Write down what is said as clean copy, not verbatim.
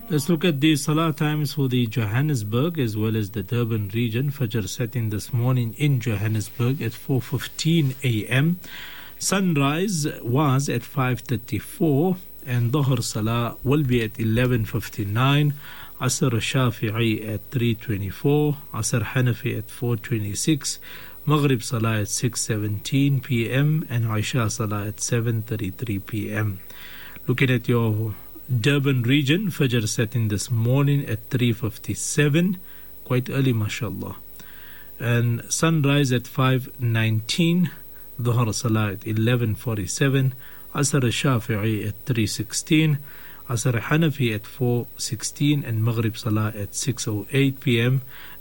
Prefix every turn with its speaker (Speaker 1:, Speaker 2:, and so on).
Speaker 1: Let's look at the Salah times for the Johannesburg as well as the Durban region. Fajr setting this morning in Johannesburg at 4:15 a.m. Sunrise was at 5:34 and Dhuhr Salah will be at 11:59. Asr Shafi'i at 3:24. Asr Hanafi at 4:26. Maghrib Salah at 6:17 p.m. and Isha Salah at 7:33 p.m. Looking at your Durban region, Fajr setting this morning at 3:57, quite early mashallah, and sunrise at 5:19, Dhuhr Salah at 11:47, Asr Shafi'i at 3:16, Asr Hanafi at 4:16 and Maghrib Salah at 6:08 p.m.